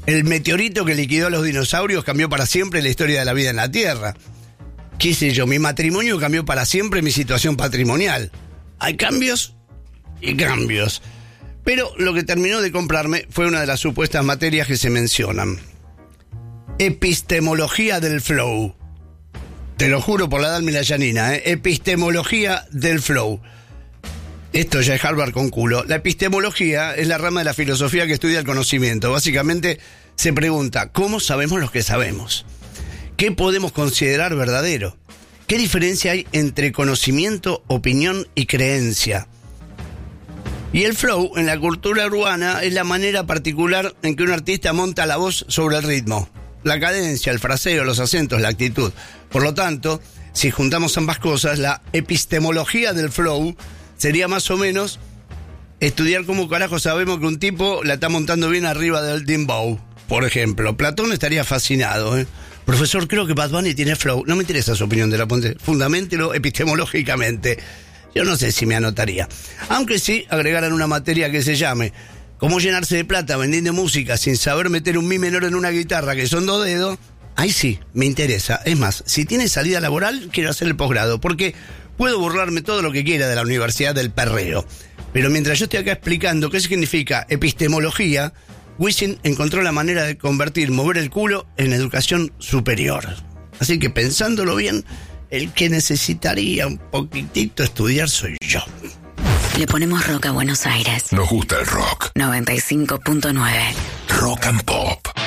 El meteorito que liquidó a los dinosaurios cambió para siempre la historia de la vida en la Tierra. Qué sé yo, mi matrimonio cambió para siempre mi situación patrimonial. Hay cambios y cambios. Pero lo que terminó de comprarme fue una de las supuestas materias que se mencionan. Epistemología del flow. Te lo juro por la Dalma y la Yanina, Epistemología del flow. Esto ya es Harvard con culo. La epistemología es la rama de la filosofía que estudia el conocimiento. Básicamente se pregunta, ¿cómo sabemos lo que sabemos? ¿Qué podemos considerar verdadero? ¿Qué diferencia hay entre conocimiento, opinión y creencia? Y el flow en la cultura urbana es la manera particular en que un artista monta la voz sobre el ritmo. La cadencia, el fraseo, los acentos, la actitud. Por lo tanto, si juntamos ambas cosas, la epistemología del flow sería más o menos estudiar cómo carajo sabemos que un tipo la está montando bien arriba del dembow. Por ejemplo, Platón estaría fascinado, Profesor, creo que Bad Bunny tiene flow. No me interesa su opinión de la Ponte. Fundamentelo epistemológicamente. Yo no sé si me anotaría. Aunque sí agregaran una materia que se llame cómo llenarse de plata vendiendo música sin saber meter un mi menor en una guitarra que son 2 dedos. Ahí sí, me interesa. Es más, si tiene salida laboral, quiero hacer el posgrado. Porque puedo burlarme todo lo que quiera de la Universidad del Perreo. Pero mientras yo estoy acá explicando qué significa epistemología, Wisin encontró la manera de convertir mover el culo en educación superior. Así que pensándolo bien, el que necesitaría un poquitito estudiar soy yo. Le ponemos rock a Buenos Aires. Nos gusta el rock. 95.9. Rock and Pop.